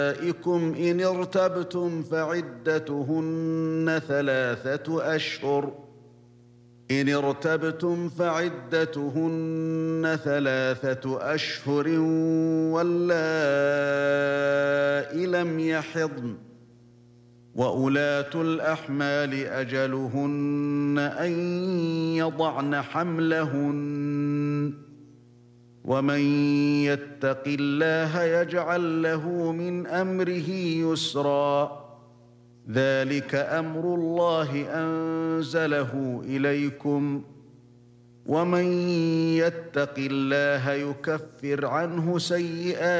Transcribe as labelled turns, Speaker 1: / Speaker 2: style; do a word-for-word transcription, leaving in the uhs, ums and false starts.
Speaker 1: نسائكم إن ارتبتم فعدتهن ثلاثة أشهر إن ارتبتم فعدتهن ثلاثة أشهر واللائي لم يحضن وأولاة الأحمال أجلهن أن يضعن حملهن ومن يتق الله يجعل له من أمره يسرا ذلك أمر الله أنزله إليكم ومن يتق الله يكفر عنه سيئاته